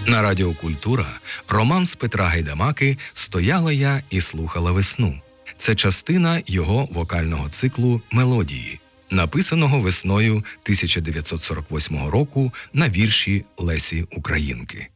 На Радіо Культура романс Петра Гайдамаки «Стояла я і слухала весну». Це частина його вокального циклу «Мелодії», написаного весною 1948 року на вірші Лесі Українки.